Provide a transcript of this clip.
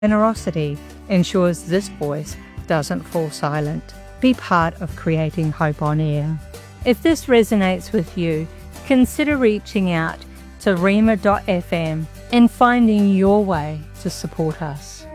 Generosity ensures this voice doesn't fall silent. Be part of creating hope on air. If this resonates with you, consider reaching out to Rhema.fm and finding your way to support us.